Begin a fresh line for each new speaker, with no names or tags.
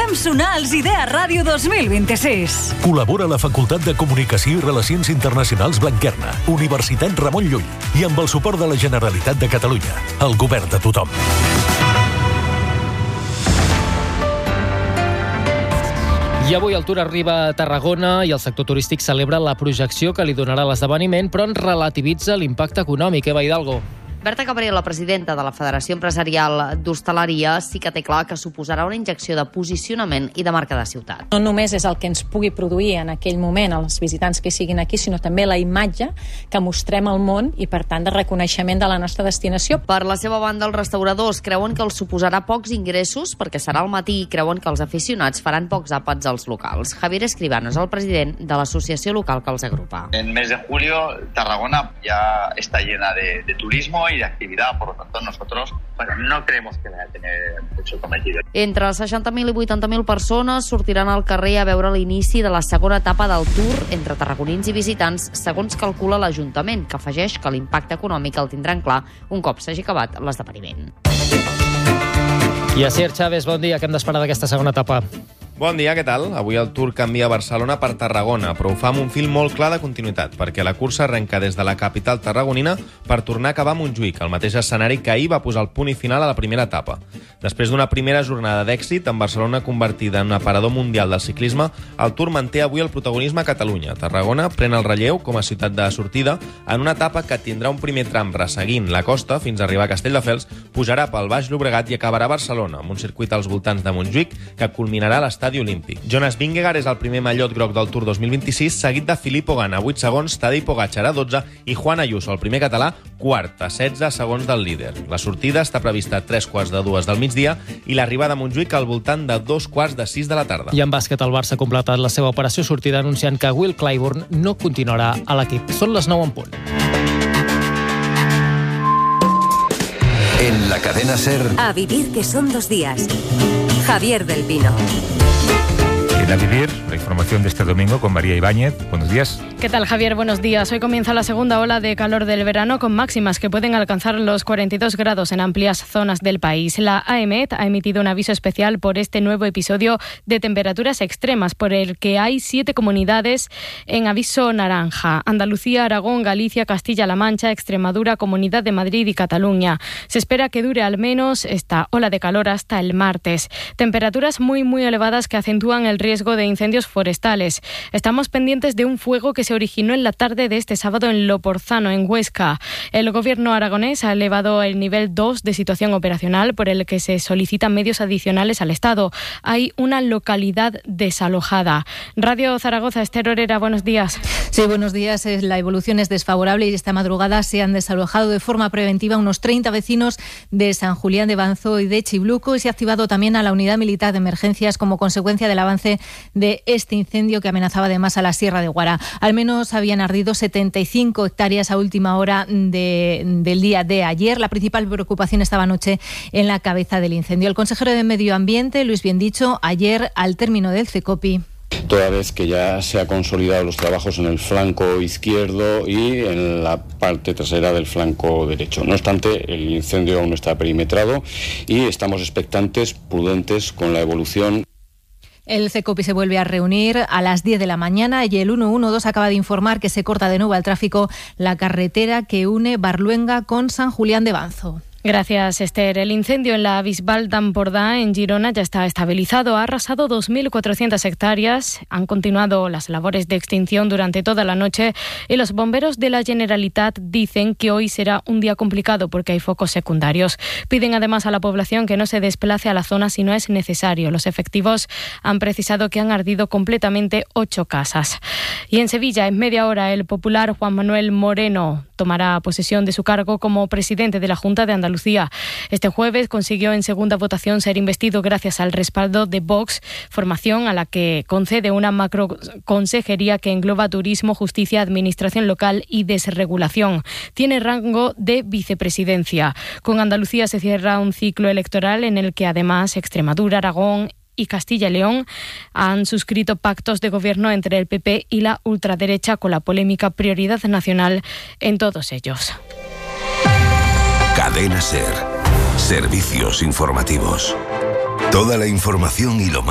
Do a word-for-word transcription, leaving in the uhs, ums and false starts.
Fem sonar els Idea Ràdio dos mil vint-i-sis.
Col·labora la Facultat de Comunicació i Relacions Internacionals Blanquerna, Universitat Ramon Llull i amb el suport de la Generalitat de Catalunya, el govern de tothom.
I avui el Tour arriba a Tarragona i el sector turístic celebra la projecció que li donarà l'esdeveniment, però en relativitza l'impacte econòmic. Eva Hidalgo.
Berta Cabrera, la presidenta de la Federació Empresarial d'Hostaleria, sí que té clar que suposarà una injecció de posicionament i de marca de ciutat.
No només és el que ens pugui produir en aquell moment als visitants que siguin aquí, sinó també la imatge que mostrem al món i, per tant, de reconeixement de la nostra destinació.
Per la seva banda, els restauradors creuen que els suposarà pocs ingressos perquè serà al matí i creuen que els aficionats faran pocs àpats als locals. Javier Escribano és el president de l'associació local que els agrupa.
En mes de julio, Tarragona ya está llena de, de turismo y de actividad, por lo tanto nosotros bueno, no creemos que vaya a tener mucho cometido.
Entre seixanta mil i vuitanta mil persones sortiran al carrer a veure l'inici de la segona etapa del Tour entre tarragonins i visitants, segons calcula l'Ajuntament, que afegeix que l'impacte econòmic el tindran clar un cop s'hagi acabat l'esdeveniment.
I a Asier Chávez, bon dia. Què hem d'esperar d'aquesta segona etapa?
Bon dia, què tal? Avui el Tour canvia Barcelona per Tarragona, però ho fa amb un fil molt clar de continuïtat, perquè la cursa arrenca des de la capital tarragonina per tornar a acabar a Montjuïc, el mateix escenari que ahir va posar el punt i final a la primera etapa. Després d'una primera jornada d'èxit, amb Barcelona convertida en un aparador mundial del ciclisme, el Tour manté avui el protagonisme a Catalunya. Tarragona pren el relleu com a ciutat de sortida en una etapa que tindrà un primer tram resseguint la costa fins a arribar a Castelldefels, pujarà pel Baix Llobregat i acabarà a Barcelona, amb un circuit als voltants de Montjuïc que culminarà a l'estadi Olímpic. Jonas Vingegaard és el primer mallot groc del Tour dos mil vint-i-sis, seguit de Filippo Ganna a vuit segons, Tadej Pogačar a dotze i Juan Ayuso, el primer català, quart, a setze segons del líder. La sortida està prevista a tres quarts de dues del migdia i l'arribada a Montjuïc al voltant de dos quarts de sis de la tarda.
I en bàsquet, el Barça ha completat la seva operació sortida anunciant que Will Clyburn no continuarà a l'equip. Són les nou en punt.
En la cadena SER.
A vivir que son dos días. Javier del Pino.
En A Vivir, la información de este domingo con María Ibáñez. Buenos días.
¿Qué tal, Javier? Buenos días. Hoy comienza la segunda ola de calor del verano con máximas que pueden alcanzar los cuarenta y dos grados en amplias zonas del país. La AEMET ha emitido un aviso especial por este nuevo episodio de temperaturas extremas, por el que hay siete comunidades en aviso naranja: Andalucía, Aragón, Galicia, Castilla-La Mancha, Extremadura, Comunidad de Madrid y Cataluña. Se espera que dure al menos esta ola de calor hasta el martes. Temperaturas muy, muy elevadas que acentúan el riesgo de incendios forestales. Estamos pendientes de un fuego que se originó en la tarde de este sábado en Loporzano, en Huesca. El gobierno aragonés ha elevado el nivel dos de situación operacional, por el que se solicitan medios adicionales al Estado. Hay una localidad desalojada. Radio Zaragoza, Esther Orera, buenos días.
Sí, buenos días. La evolución es desfavorable y esta madrugada se han desalojado de forma preventiva unos treinta vecinos de San Julián de Banzo y de Chibluco, y se ha activado también a la unidad militar de emergencias como consecuencia del avance de este incendio que amenazaba además a la Sierra de Guara. Al menos habían ardido setenta y cinco hectáreas a última hora de, del día de ayer. La principal preocupación estaba anoche en la cabeza del incendio. El consejero de Medio Ambiente, Luis Biendicho, ayer al término del CECOPI.
Toda vez que ya se han consolidado los trabajos en el flanco izquierdo y en la parte trasera del flanco derecho. No obstante, el incendio aún no está perimetrado y estamos expectantes, prudentes con la evolución.
El CECOPI se vuelve a reunir a las diez de la mañana y el ciento doce acaba de informar que se corta de nuevo al tráfico la carretera que une Barluenga con San Julián de Banzo.
Gracias, Esther. El incendio en la Bisbal d'Empordà, en Girona, ya está estabilizado. Ha arrasado dos mil cuatrocientas hectáreas. Han continuado las labores de extinción durante toda la noche y los bomberos de la Generalitat dicen que hoy será un día complicado porque hay focos secundarios. Piden además a la población que no se desplace a la zona si no es necesario. Los efectivos han precisado que han ardido completamente ocho casas. Y en Sevilla, en media hora, el popular Juan Manuel Moreno tomará posesión de su cargo como presidente de la Junta de Andalucía. Este jueves consiguió en segunda votación ser investido gracias al respaldo de Vox, formación a la que concede una macroconsejería que engloba turismo, justicia, administración local y desregulación. Tiene rango de vicepresidencia. Con Andalucía se cierra un ciclo electoral en el que además Extremadura, Aragón y Castilla y León han suscrito pactos de gobierno entre el P P y la ultraderecha, con la polémica prioridad nacional en todos ellos.
Cadena SER. Servicios informativos. Toda la información y lo más